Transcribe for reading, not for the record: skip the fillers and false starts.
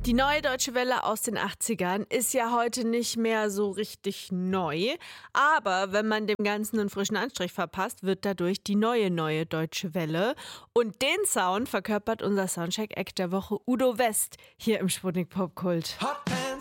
Die neue Deutsche Welle aus den 80ern ist ja heute nicht mehr so richtig neu. Aber wenn man dem Ganzen einen frischen Anstrich verpasst, wird dadurch die neue Deutsche Welle. Und den Sound verkörpert unser Soundcheck-Act der Woche Udo West hier im Sputnik Popkult.